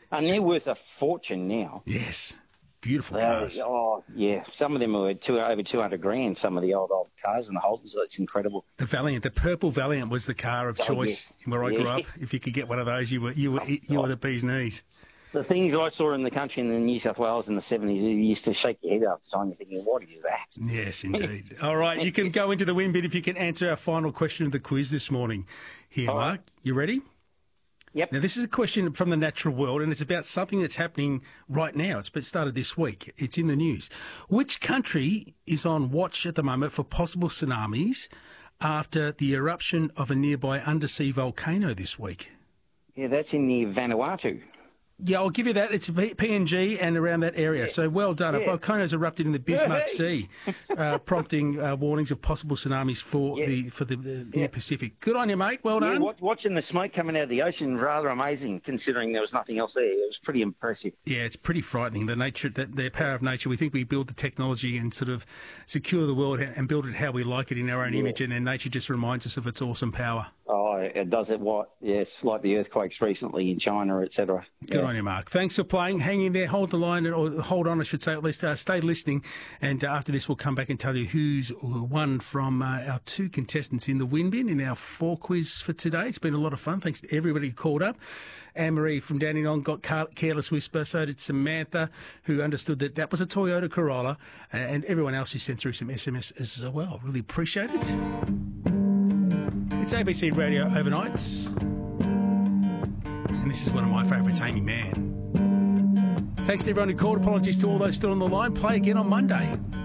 And they're worth a fortune now. Yes. Beautiful cars. Oh, yeah. Some of them are over 200 grand, some of the old cars and the Holtons. So it's incredible. The Valiant, the purple Valiant was the car of choice where I grew up. If you could get one of those, you were the bee's knees. The things I saw in the country in the New South Wales in the 70s, you used to shake your head up the time. You're thinking, what is that? Yes, indeed. All right, you can go into the win bit if you can answer our final question of the quiz this morning. Here, Mark, you ready? Yep. Now, this is a question from the natural world, and it's about something that's happening right now. It's been started this week. It's in the news. Which country is on watch at the moment for possible tsunamis after the eruption of a nearby undersea volcano this week? Yeah, that's in the Vanuatu. Yeah, I'll give you that. It's PNG and around that area. Yeah. So well done. A volcano's erupted in the Bismarck Sea, prompting warnings of possible tsunamis for the near Pacific. Good on you, mate. Well done. Watching the smoke coming out of the ocean, rather amazing, considering there was nothing else there. It was pretty impressive. Yeah, it's pretty frightening. The power of nature. We think we build the technology and sort of secure the world and build it how we like it in our own image, and then nature just reminds us of its awesome power. Oh, it does it yes, like the earthquakes recently in China, etc. Good on you, Mark. Thanks for playing. Hang in there, hold the line, or hold on, I should say, at least stay listening. And after this, we'll come back and tell you who's won from our two contestants in the win bin in our 4 quiz for today. It's been a lot of fun. Thanks to everybody who called up. Anne-Marie from Dandenong got Careless Whisper. So did Samantha, who understood that was a Toyota Corolla. And everyone else who sent through some SMS as well. Really appreciate it. It's ABC Radio Overnights. And this is one of my favourites, Amy Mann. Thanks to everyone who called. Apologies to all those still on the line. Play again on Monday.